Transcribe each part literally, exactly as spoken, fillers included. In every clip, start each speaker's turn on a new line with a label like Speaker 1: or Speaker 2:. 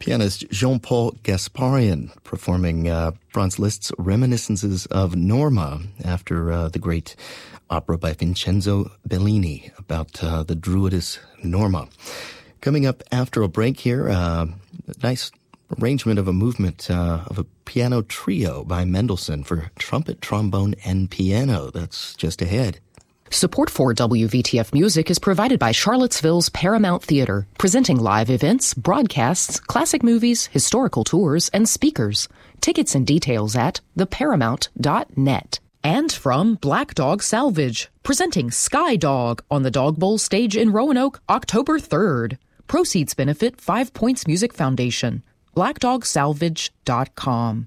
Speaker 1: Pianist Jean-Paul Gasparian performing uh, Franz Liszt's Reminiscences of Norma after uh, the great opera by Vincenzo Bellini about uh, the druidess Norma. Coming up after a break here, uh, a nice arrangement of a movement uh, of a piano trio by Mendelssohn for trumpet, trombone, and piano. That's just ahead.
Speaker 2: Support for W V T F Music is provided by Charlottesville's Paramount Theater, presenting live events, broadcasts, classic movies, historical tours, and speakers. Tickets and details at the paramount dot net. And from Black Dog Salvage, presenting Sky Dog on the Dog Bowl stage in Roanoke, October third. Proceeds benefit Five Points Music Foundation. black dog salvage dot com.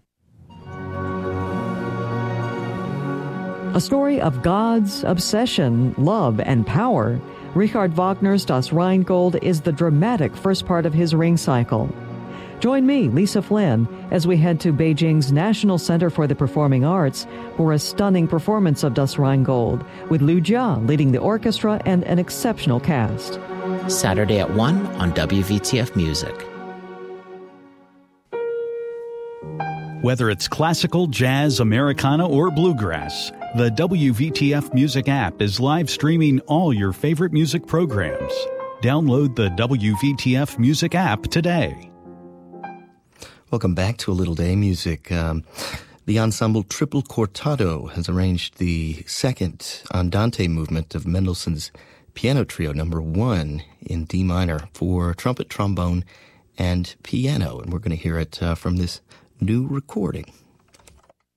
Speaker 3: A story of gods, obsession, love, and power. Richard Wagner's Das Rheingold is the dramatic first part of his Ring cycle. Join me, Lisa Flynn, as we head to Beijing's National Center for the Performing Arts for a stunning performance of Das Rheingold, with Liu Jia leading the orchestra and an exceptional cast.
Speaker 4: Saturday at one on W V T F Music.
Speaker 5: Whether it's classical, jazz, Americana, or bluegrass, the W V T F Music app is live streaming all your favorite music programs. Download the W V T F Music app today.
Speaker 1: Welcome back to A Little Day Music. Um, the ensemble Triple Cortado has arranged the second Andante movement of Mendelssohn's Piano Trio number one in D minor for trumpet, trombone, and piano. And we're going to hear it uh, from this new recording.